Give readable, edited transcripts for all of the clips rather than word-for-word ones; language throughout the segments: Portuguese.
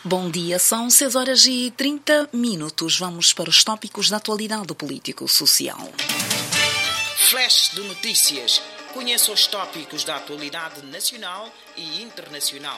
Bom dia, são 6h30. Vamos para os tópicos da atualidade político-social. Flash de notícias. Conheça os tópicos da atualidade nacional e internacional.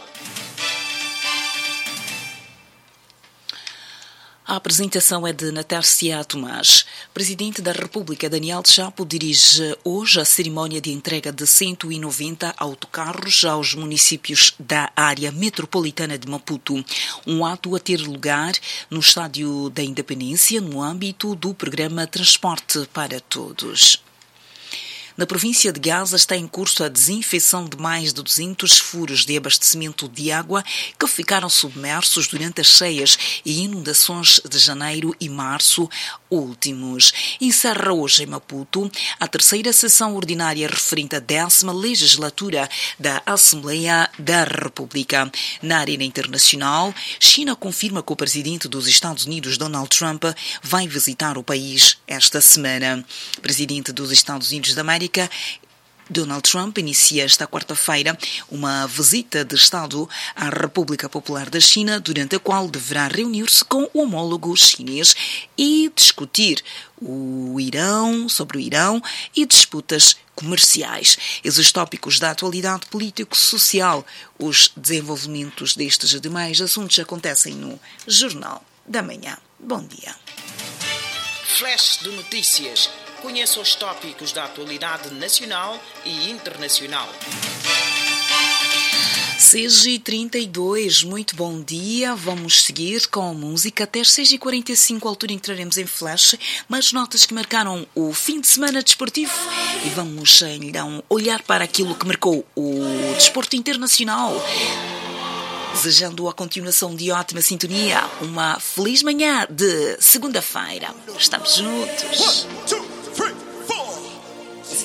A apresentação é de Natércia Tomás. Presidente da República, Daniel Chapo, dirige hoje a cerimónia de entrega de 190 autocarros aos municípios da área metropolitana de Maputo. Um ato a ter lugar no Estádio da Independência, no âmbito do programa Transporte para Todos. Na província de Gaza está em curso a desinfecção de mais de 200 furos de abastecimento de água que ficaram submersos durante as cheias e inundações de janeiro e março últimos. Encerra hoje em Maputo a terceira sessão ordinária referente à 10ª legislatura da Assembleia da República. Na arena internacional, China confirma que o presidente dos Estados Unidos, Donald Trump, vai visitar o país esta semana. O presidente dos Estados Unidos da América, Donald Trump, inicia esta quarta-feira uma visita de Estado à República Popular da China, durante a qual deverá reunir-se com o homólogo chinês e discutir sobre o Irão e disputas comerciais. Esses tópicos da atualidade político-social, os desenvolvimentos destes e demais assuntos acontecem no Jornal da Manhã. Bom dia. Flash de notícias. Conheça os tópicos da atualidade nacional e internacional. 6h32, muito bom dia. Vamos seguir com a música até 6h45, a altura entraremos em flash, mas notas que marcaram o fim de semana desportivo e vamos então olhar para aquilo que marcou o desporto internacional. Desejando a continuação de ótima sintonia, uma feliz manhã de segunda-feira. Estamos juntos. 1, 2